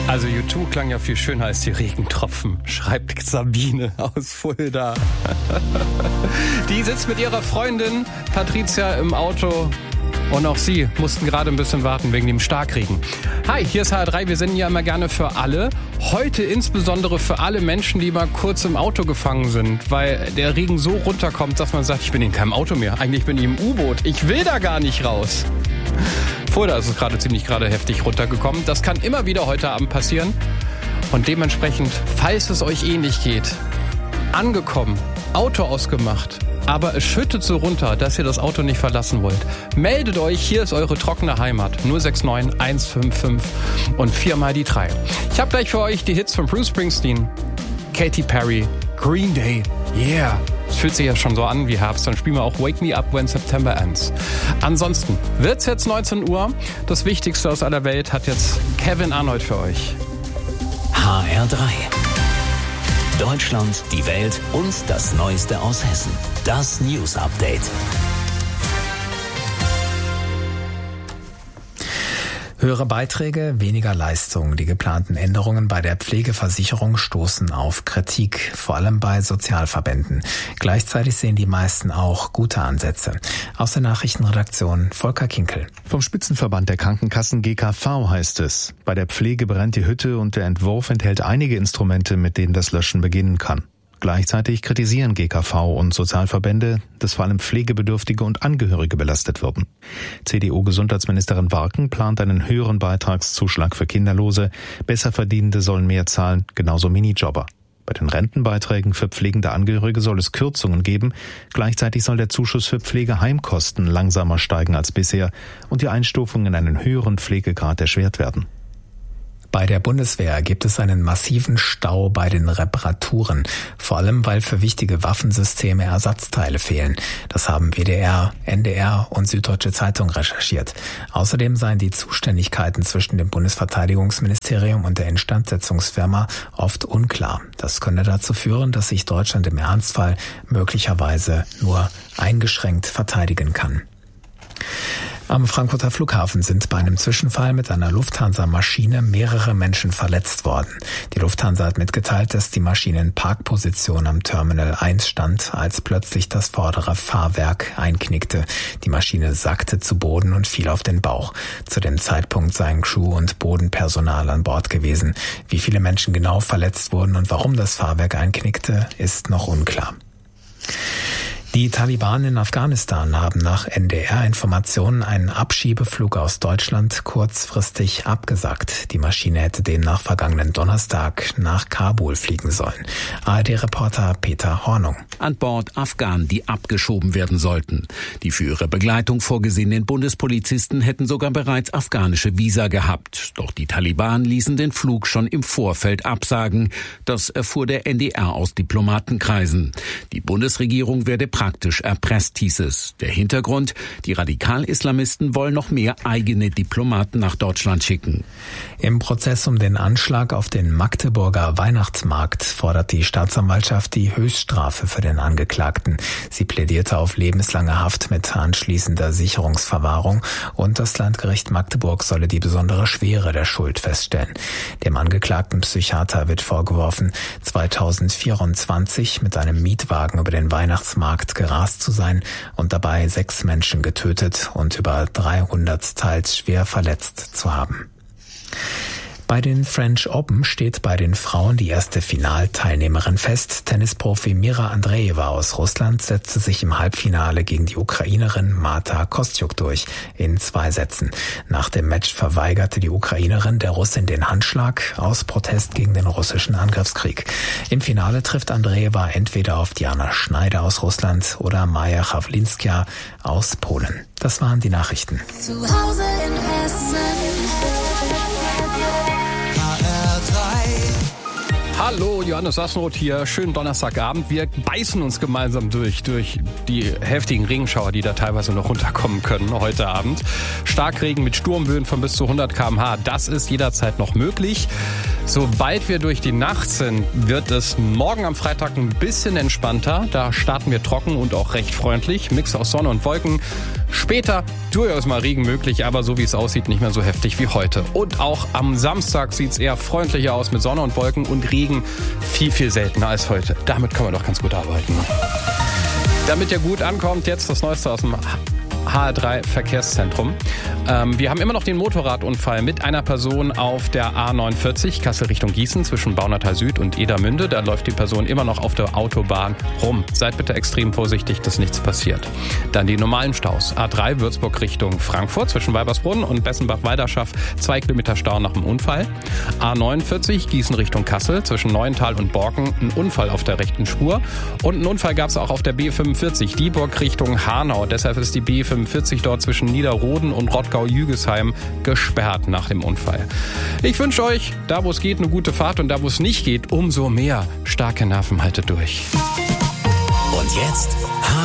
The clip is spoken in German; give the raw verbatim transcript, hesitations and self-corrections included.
Also U zwei klang ja viel schöner als die Regentropfen, schreibt Sabine aus Fulda. Die sitzt mit ihrer Freundin Patricia im Auto und auch sie mussten gerade ein bisschen warten wegen dem Starkregen. Hi, hier ist H R drei, wir senden ja immer gerne für alle. Heute insbesondere für alle Menschen, die mal kurz im Auto gefangen sind, weil der Regen so runterkommt, dass man sagt, ich bin in keinem Auto mehr, eigentlich bin ich im U-Boot, ich will da gar nicht raus. Fulda ist es gerade ziemlich gerade heftig runtergekommen. Das kann immer wieder heute Abend passieren. Und dementsprechend, falls es euch ähnlich geht, angekommen, Auto ausgemacht, aber es schüttet so runter, dass ihr das Auto nicht verlassen wollt. Meldet euch, hier ist eure trockene Heimat. null sechs neun eins fünf fünf und viermal die drei. Ich habe gleich für euch die Hits von Bruce Springsteen, Katy Perry, Green Day, yeah. Es fühlt sich ja schon so an wie Herbst. Dann spielen wir auch Wake Me Up When September Ends. Ansonsten wird's jetzt neunzehn Uhr. Das Wichtigste aus aller Welt hat jetzt Kevin Arnold für euch. H R drei. Deutschland, die Welt und das Neueste aus Hessen. Das News Update. Höhere Beiträge, weniger Leistung. Die geplanten Änderungen bei der Pflegeversicherung stoßen auf Kritik, vor allem bei Sozialverbänden. Gleichzeitig sehen die meisten auch gute Ansätze. Aus der Nachrichtenredaktion Volker Kinkel. Vom Spitzenverband der Krankenkassen G K V heißt es: Bei der Pflege brennt die Hütte und der Entwurf enthält einige Instrumente, mit denen das Löschen beginnen kann. Gleichzeitig kritisieren G K V und Sozialverbände, dass vor allem Pflegebedürftige und Angehörige belastet würden. C D U-Gesundheitsministerin Warken plant einen höheren Beitragszuschlag für Kinderlose. Besserverdienende sollen mehr zahlen, genauso Minijobber. Bei den Rentenbeiträgen für pflegende Angehörige soll es Kürzungen geben. Gleichzeitig soll der Zuschuss für Pflegeheimkosten langsamer steigen als bisher und die Einstufung in einen höheren Pflegegrad erschwert werden. Bei der Bundeswehr gibt es einen massiven Stau bei den Reparaturen, vor allem weil für wichtige Waffensysteme Ersatzteile fehlen. Das haben W D R, N D R und Süddeutsche Zeitung recherchiert. Außerdem seien die Zuständigkeiten zwischen dem Bundesverteidigungsministerium und der Instandsetzungsfirma oft unklar. Das könne dazu führen, dass sich Deutschland im Ernstfall möglicherweise nur eingeschränkt verteidigen kann. Am Frankfurter Flughafen sind bei einem Zwischenfall mit einer Lufthansa-Maschine mehrere Menschen verletzt worden. Die Lufthansa hat mitgeteilt, dass die Maschine in Parkposition am Terminal eins stand, als plötzlich das vordere Fahrwerk einknickte. Die Maschine sackte zu Boden und fiel auf den Bauch. Zu dem Zeitpunkt seien Crew und Bodenpersonal an Bord gewesen. Wie viele Menschen genau verletzt wurden und warum das Fahrwerk einknickte, ist noch unklar. Die Taliban in Afghanistan haben nach N D R-Informationen einen Abschiebeflug aus Deutschland kurzfristig abgesagt. Die Maschine hätte demnach vergangenen Donnerstag nach Kabul fliegen sollen. A R D-Reporter Peter Hornung. An Bord Afghanen, die abgeschoben werden sollten. Die für ihre Begleitung vorgesehenen Bundespolizisten hätten sogar bereits afghanische Visa gehabt. Doch die Taliban ließen den Flug schon im Vorfeld absagen. Das erfuhr der N D R aus Diplomatenkreisen. Die Bundesregierung werde praktisch erpresst, hieß es. Der Hintergrund: Die Radikal-Islamisten wollen noch mehr eigene Diplomaten nach Deutschland schicken. Im Prozess um den Anschlag auf den Magdeburger Weihnachtsmarkt fordert die Staatsanwaltschaft die Höchststrafe für den Angeklagten. Sie plädierte auf lebenslange Haft mit anschließender Sicherungsverwahrung und das Landgericht Magdeburg solle die besondere Schwere der Schuld feststellen. Dem angeklagten Psychiater wird vorgeworfen, zweitausendvierundzwanzig mit einem Mietwagen über den Weihnachtsmarkt gerast zu sein und dabei sechs Menschen getötet und über dreihundert teils schwer verletzt zu haben. Bei den French Open steht bei den Frauen die erste Finalteilnehmerin fest. Tennisprofi Mira Andreeva aus Russland setzte sich im Halbfinale gegen die Ukrainerin Marta Kostyuk durch in zwei Sätzen. Nach dem Match verweigerte die Ukrainerin der Russin den Handschlag aus Protest gegen den russischen Angriffskrieg. Im Finale trifft Andreeva entweder auf Diana Schneider aus Russland oder Maja Chawlinska aus Polen. Das waren die Nachrichten. Zu Hause in Hessen. H Hallo, Johannes Sassenroth hier. Schönen Donnerstagabend. Wir beißen uns gemeinsam durch, durch die heftigen Regenschauer, die da teilweise noch runterkommen können heute Abend. Starkregen mit Sturmböen von bis zu hundert Kilometer pro Stunde. Das ist jederzeit noch möglich. Sobald wir durch die Nacht sind, wird es morgen am Freitag ein bisschen entspannter. Da starten wir trocken und auch recht freundlich. Mix aus Sonne und Wolken. Später durchaus mal Regen möglich, aber so wie es aussieht, nicht mehr so heftig wie heute. Und auch am Samstag sieht es eher freundlicher aus mit Sonne und Wolken und Regen viel, viel seltener als heute. Damit kann man doch ganz gut arbeiten. Damit ihr gut ankommt, jetzt das Neueste aus dem H R drei Verkehrszentrum. Ähm, wir haben immer noch den Motorradunfall mit einer Person auf der A neunundvierzig, Kassel Richtung Gießen, zwischen Baunatal Süd und Edermünde. Da läuft die Person immer noch auf der Autobahn rum. Seid bitte extrem vorsichtig, dass nichts passiert. Dann die normalen Staus. A drei Würzburg Richtung Frankfurt, zwischen Weibersbrunn und Bessenbach-Weiderschaff. Zwei Kilometer Stau nach dem Unfall. A neunundvierzig, Gießen Richtung Kassel, zwischen Neuental und Borken. Ein Unfall auf der rechten Spur. Und einen Unfall gab es auch auf der B fünfundvierzig, Dieburg Richtung Hanau. Deshalb ist die B fünfundvierzig dort zwischen Niederroden und Rottgau-Jügesheim gesperrt nach dem Unfall. Ich wünsche euch, da wo es geht, eine gute Fahrt und da wo es nicht geht, umso mehr starke Nerven haltet durch. Und jetzt